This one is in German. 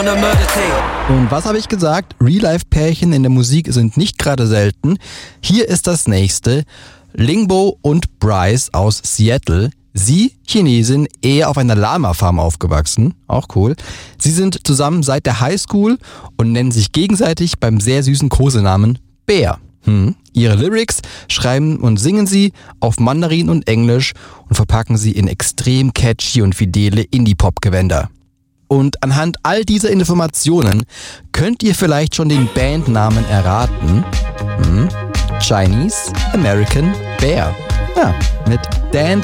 Und was habe ich gesagt? Real-Life-Pärchen in der Musik sind nicht gerade selten. Hier ist das nächste. Lingbo und Bryce aus Seattle. Sie, Chinesin, eher auf einer Lama-Farm aufgewachsen. Auch cool. Sie sind zusammen seit der Highschool und nennen sich gegenseitig beim sehr süßen Kosenamen Bär. Ihre Lyrics schreiben und singen sie auf Mandarin und Englisch und verpacken sie in extrem catchy und fidele Indie-Pop-Gewänder. Und anhand all dieser Informationen könnt ihr vielleicht schon den Bandnamen erraten. Chinese American Bear. Ja, mit Dan